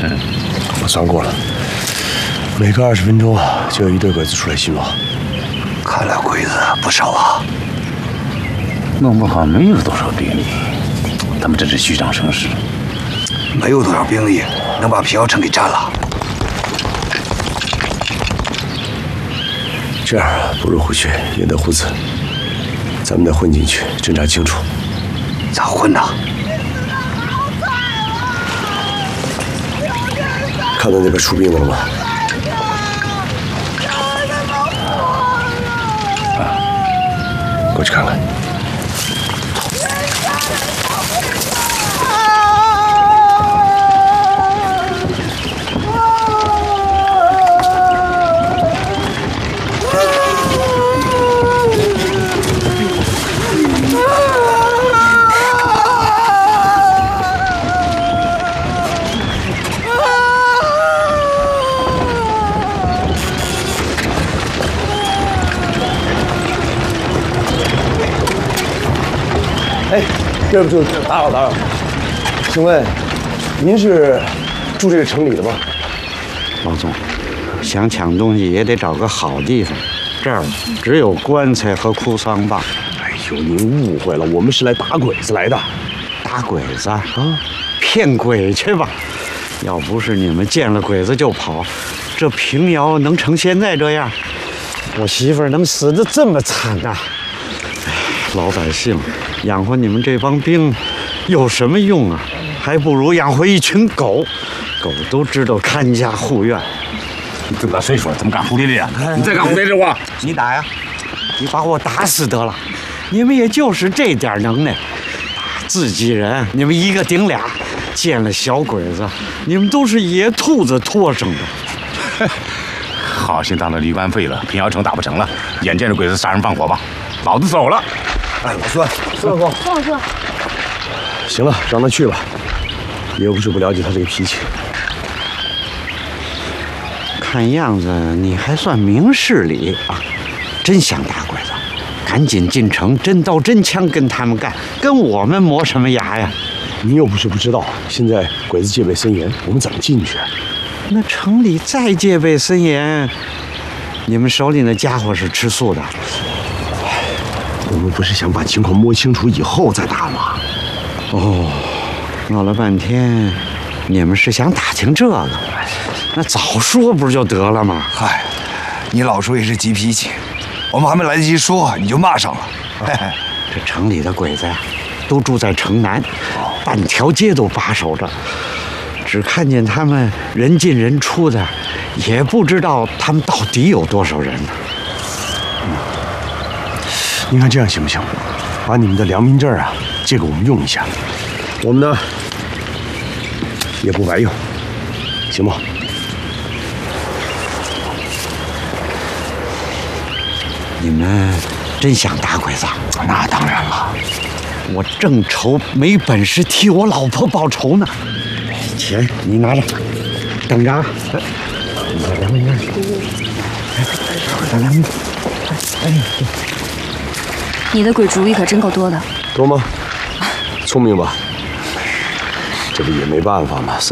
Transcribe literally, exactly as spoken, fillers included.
嗯， 我算过了，每隔二十分钟啊，就有一队鬼子出来巡逻。 看来鬼子不少啊。 弄不好没有多少兵力，他们真是虚张声势。 没有多少兵力能把平遥城给占了。 这样不入虎穴，焉得虎子。咱们得混进去，侦查清楚。 咋混呢？ 看到那边出兵了吗？啊，过去看看。哎，对不住，打扰打扰。请问，您是住这个城里的吗？ 老总，想抢东西也得找个好地方，这儿只有棺材和哭丧吧。 哎呦，您误会了，我们是来打鬼子来的。 打鬼子啊？骗鬼去吧！要不是你们见了鬼子就跑，这平遥能成现在这样？我媳妇儿能死得这么惨呐、啊？哎，老百姓养活你们这帮兵有什么用啊？还不如养活一群狗，狗都知道看家护院。 你这么大岁数了，怎么敢胡咧咧啊？你再敢胡咧咧话， 你打呀！你把我打死得了！你们也就是这点能耐，自己人你们一个顶俩，见了小鬼子，你们都是野兔子拖生的。 好心当了驴肝肺了，平遥城打不成了，眼见着鬼子杀人放火吧，老子走了。 哎，老孙， 孙老公， 孙老哥， 行了，让他去吧。你又不是不了解他这个脾气。 看样子你还算明事理啊，真想打鬼子，赶紧进城，真刀真枪跟他们干，跟我们磨什么牙呀？ 您又不是不知道，现在鬼子戒备森严，我们怎么进去？ 那城里再戒备森严，你们手里的家伙是吃素的。 我们不是想把情况摸清楚以后再打吗？ 哦，闹了半天，你们是想打听这个？那早说不就得了吗？ 嗨，你老叔也是急脾气，我们还没来得及说，你就骂上了。嘿嘿， 这城里的鬼子呀，都住在城南，半条街都把守着，只看见他们人进人出的，也不知道他们到底有多少人呢。 您看这样行不行？把你们的良民证啊借给我们用一下，我们呢也不白用，行吗？ 你们真想打鬼子？ 那当然了， 我正愁没本事替我老婆报仇呢。钱你拿着，等着啊。你的良民证，我的良民证。哎， 你的鬼主意可真够多的。 多吗？聪明吧？这不也没办法吗？